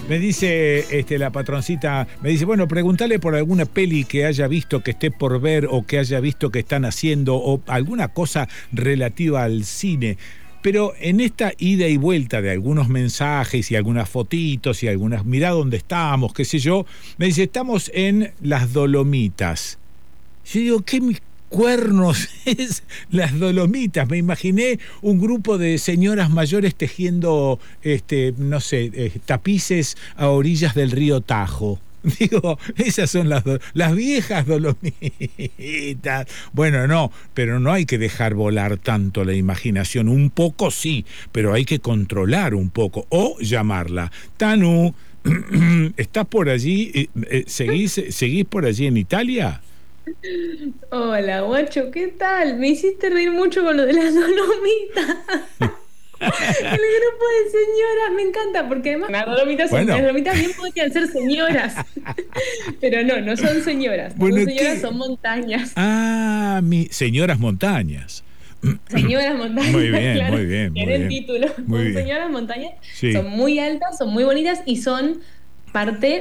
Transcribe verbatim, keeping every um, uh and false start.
Me dice este, la patroncita, me dice, bueno, pregúntale por alguna peli que haya visto que esté por ver o que haya visto que están haciendo o alguna cosa relativa al cine. Pero en esta ida y vuelta de algunos mensajes y algunas fotitos y algunas, mirá dónde estamos, qué sé yo, me dice, estamos en las Dolomitas. Yo digo, ¿qué cuernos es las Dolomitas? Me imaginé un grupo de señoras mayores tejiendo, este, no sé, eh, tapices a orillas del río Tajo. Digo, esas son las, do- las viejas Dolomitas. Bueno, no, pero no hay que dejar volar tanto la imaginación. Un poco sí, pero hay que controlar un poco o llamarla. Tanu, ¿estás por allí? Eh, eh, ¿Seguís, seguís por allí en Italia? Hola, guacho, ¿qué tal? Me hiciste reír mucho con lo de las dolomitas. El grupo de señoras me encanta porque además las dolomitas son, las Bueno, dolomitas bien podrían ser señoras, pero no, no son señoras, no bueno, son señoras, ¿qué? son montañas. Ah, mi señoras montañas. Señoras Muy montañas, bien, claro, muy bien, muy tienen bien. título, Muy son bien. señoras montañas, Sí. son muy altas, son muy bonitas y son parte